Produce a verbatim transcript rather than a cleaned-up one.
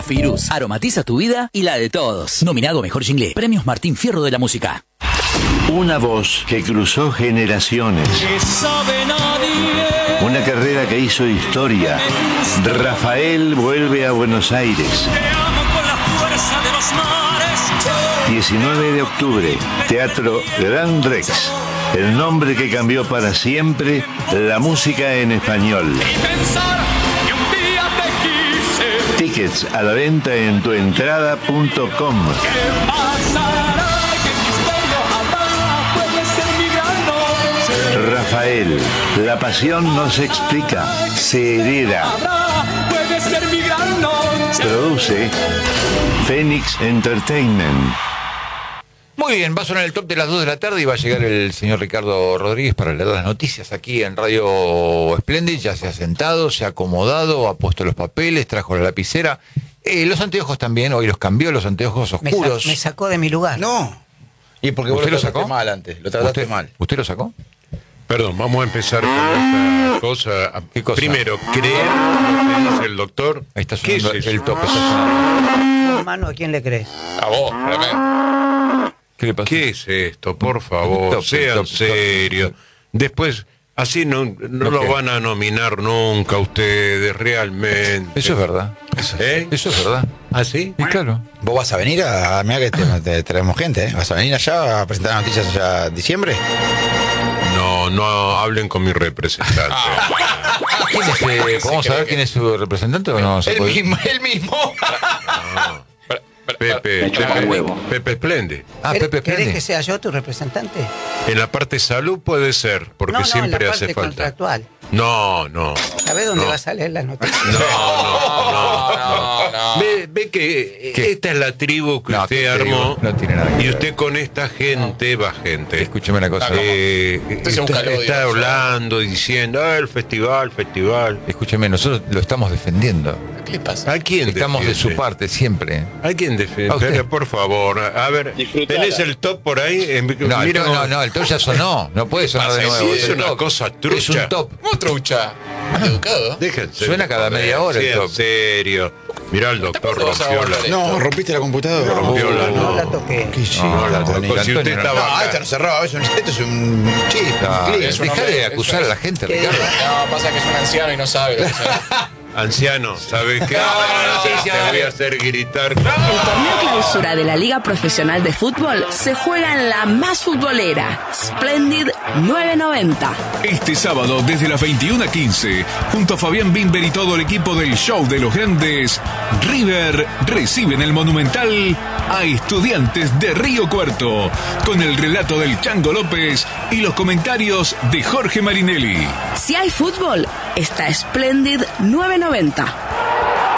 Cafirus, aromatiza tu vida y la de todos. Nominado Mejor Jingle, Premios Martín Fierro de la Música. Una voz que cruzó generaciones. Una carrera que hizo historia. Rafael vuelve a Buenos Aires. diecinueve de octubre, Teatro Gran Rex. El nombre que cambió para siempre la música en español. Tickets a la venta en tuentrada punto com. Rafael, la pasión no se explica, se hereda. Produce Phoenix Entertainment. Muy bien, va a sonar el top de las dos de la tarde y va a llegar el señor Ricardo Rodríguez para leer las noticias aquí en Radio Splendid. Ya se ha sentado, se ha acomodado, ha puesto los papeles, trajo la lapicera. Eh, los anteojos también, hoy los cambió, los anteojos oscuros. Me, sa me sacó de mi lugar. No. Y porque vos ¿Usted lo lo trataste sacó? mal antes, lo trataste ¿Usted, mal. ¿Usted lo sacó? Perdón, vamos a empezar con esta cosa. ¿Qué cosa? Primero, creer lo que dice el doctor. Ahí está ¿Qué es sonando eso? el top. Está sonando. Hermano, ¿a quién le crees? A vos, realmente. ¿Qué le pasó? ¿Qué es esto? Por favor, Top, sean top, top. serios. Después, así no, no lo Ok. van a nominar nunca ustedes, realmente. Eso es verdad. ¿Eh? Eso es verdad. ¿Ah, sí? Y claro. ¿Vos vas a venir a... Mirá que te, te traemos gente, ¿eh? ¿Vas a venir allá a presentar noticias allá en diciembre? No, no hablen con mi representante. ¿Quién es, eh, ¿Podemos saber quién es su representante o no? ¿Se El puede? mismo, el mismo. Pepe, Pepe, Pepe Splendid. Ah, ¿Querés- Pepe ¿Querés Splendid. que sea yo tu representante? En la parte salud puede ser, porque no, no, siempre en la hace parte falta. contractual. No, no. ¿Sabés dónde No. vas a leer las noticias? No, no, no, no. no. Ve, ve que ¿Qué? esta es la tribu que No, usted ¿qué armó. tribu? No tiene nada que Y ver. usted con esta gente va gente. Escúcheme una cosa. Eh, Usted se busca está, el odio, está ¿no? hablando y diciendo, ah, el festival, festival. Escúcheme, nosotros lo estamos defendiendo. ¿Qué le pasa? ¿A quién Estamos de defiende? su parte siempre. ¿A quién defiende? A usted. Pero, por favor, a ver, ¿tenés el top por ahí? Eh, No, el mira, top, no, no, el top ya sonó. No puede sonar de Sí, nuevo. es el una top. cosa Es trucha. un top. ¿Cómo trucha? Educado. Déjense. Suena cada media hora el Sean top. serio. Mirá, el doctor ¿Cuándo vas a rompió la... volver? No, rompiste la computadora. Rompió la... No No, la toqué. ¿Qué hiciste? no, la Antonio, tocó. Si usted Antonio, estaba No, acá. esto no cerrado, es un- esto es un chip, Ah, un clip. Es un Dejá hombre- de acusar es- a la gente, ¿Qué? Ricardo. No, pasa que es un anciano y no sabe lo que sabe. Anciano, ¿sabes qué? No, no, Te no, no. voy a hacer gritar. El torneo clausura de la Liga Profesional de Fútbol se juega en la más futbolera, Splendid nueve noventa. Este sábado desde las veintiuna quince, junto a Fabián Bimber y todo el equipo del Show de los Grandes, River recibe en el Monumental a Estudiantes de Río Cuarto, con el relato del Chango López y los comentarios de Jorge Marinelli. Si hay fútbol, está Splendid nueve noventa.